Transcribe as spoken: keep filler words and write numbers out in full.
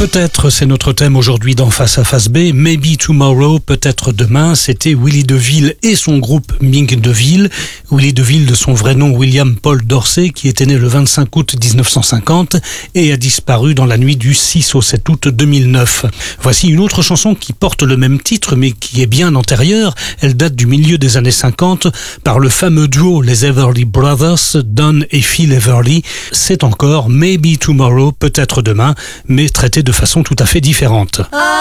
Peut-être, c'est notre thème aujourd'hui dans Face à Face B. Maybe Tomorrow, peut-être demain. C'était Willie DeVille et son groupe Mink DeVille. Willie DeVille, de son vrai nom William Paul Dorsey, qui était né le vingt-cinq août dix-neuf cent cinquante et a disparu dans la nuit du six au sept août deux mille neuf. Voici une autre chanson qui porte le même titre, mais qui est bien antérieure. Elle date du milieu des années cinquante par le fameux duo les Everly Brothers, Don et Phil Everly. C'est encore Maybe Tomorrow, peut-être demain, mais traité de façon tout à fait différente.